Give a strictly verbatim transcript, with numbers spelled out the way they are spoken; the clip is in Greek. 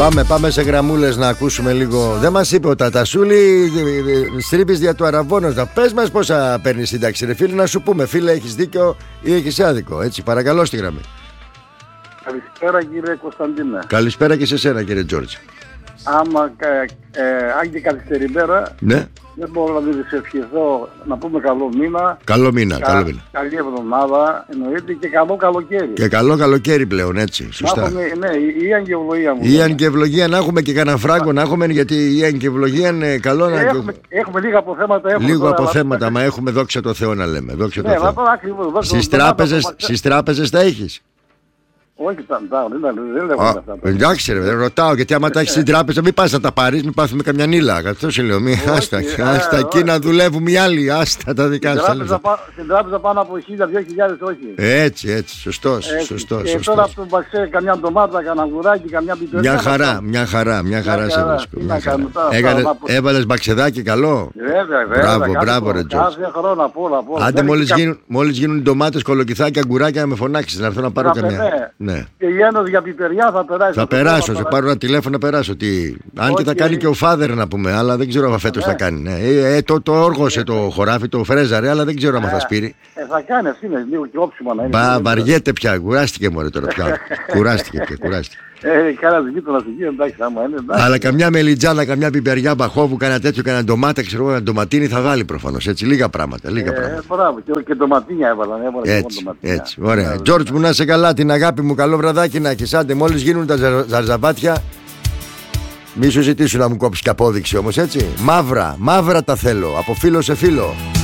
Πάμε, πάμε σε γραμμούλες να ακούσουμε λίγο. Δεν μας είπε ο Τατασούλη, στρίπεις δια του Αραβώνος. Να πες μας πόσα παίρνει σύνταξη, ρε φίλε, να σου πούμε. Φίλε, έχεις δίκιο ή έχεις άδικο. Έτσι, παρακαλώ στη γραμμή. Καλησπέρα κύριε Κωνσταντίνε. Καλησπέρα και σε σένα κύριε Τζόρτζ. Άμα ε, ε, αν και καθυστερημέρα, ναι. Δεν μπορώ να μην σε ευχηθώ να πούμε καλό μήνα. Καλό μήνα, κα, καλό μήνα. Καλή εβδομάδα, εννοείται, και καλό καλοκαίρι. Και καλό καλοκαίρι πλέον, έτσι, σωστά. Έχουμε, ναι, η αγκευλογία μου. Η αγκευλογία να έχουμε και κανένα φράγκο να έχουμε, γιατί η αγκευλογία είναι καλό να... Έχουμε, έχουμε λίγα αποθέματα. Έχουμε λίγο τώρα, αποθέματα, μα έχουμε, δόξα τω Θεώ να λέμε. Δόξα ναι, τω Θεώ. Ακριβώς, στις, τράπεζες, στις τράπεζες τα έχεις. Όχι, δεν λέγονται αυτά. Εντάξει, δεν ρωτάω, γιατί άμα τα έχεις στην τράπεζα, μην πας να τα πάρεις, μην πάθουμε καμιά νύλα. Αυτό σου λέω, μη άστα. Άστα εκεί να δουλεύουν οι άλλοι, άστα τα δικά σας. Στην τράπεζα πάνω από χίλια με δύο χιλιάδες, όχι. Έτσι, έτσι, σωστός. Και τώρα που μας ξέρει καμιά ντομάτα, καμιά γουράκι, καμιά πιτωρία. Μια χαρά, μια χαρά, μια χαρά σε βρίσκω. Έβαλες μπαξεδάκι καλό. Μπράβο, μπράβο ρε Τζόρτζ. Άντε μόλις γίνουν οι ντομάτες, κολοκυθάκια, γκουράκια να με φωνάξεις, να έρθω να πάρω καμιά. Ναι. Και η Ένωση για πιπεριά θα περάσει. Θα περάσω, σε πάρω ένα τηλέφωνο να περάσω. Τι... Αν και θα κάνει και ο Φάδερ να πούμε, αλλά δεν ξέρω αν φέτος θα κάνει. Ναι. Ε, ε, το, το όργωσε το χωράφι, το φρέζαρε, αλλά δεν ξέρω αν θα σπείρει. Ε, θα κάνει, αυτή είναι λίγο και όψιμα να είναι. Μπα, βαριέται πια, κουράστηκε μωρέ τώρα πια. κουράστηκε πια, κουράστηκε. Ε, κάνα γείτονας εκεί, εντάξει, άμα είναι. Εντάξει. Αλλά καμιά μελιτζάνα, καμιά πιπεριά, μπαχόβου, κανένα τέτοιο, κανένα ντομάτα, ξέρω εγώ, ένα ντοματίνι θα βάλει προφανώς. Έτσι, λίγα πράγματα. Λίγα ε, πράγματα. Μπράβο, και, και ντοματίνια έβαλαν. έβαλαν έτσι, έτσι, ωραία. Τζόρτζ μου, να είσαι καλά, την αγάπη μου, καλό βραδάκι να έχεις. Άντε, μόλις γίνουν τα ζαρζαβάτια, μη σου ζητήσουν να μου κόψεις και απόδειξη όμως, έτσι. Μαύρα, μαύρα τα θέλω, από φίλο σε φίλο.